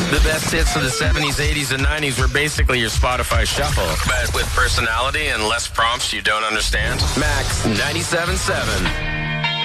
The best hits of the 70s, 80s, and 90s were basically your Spotify shuffle, but with personality and less prompts you don't understand. Max 97.7.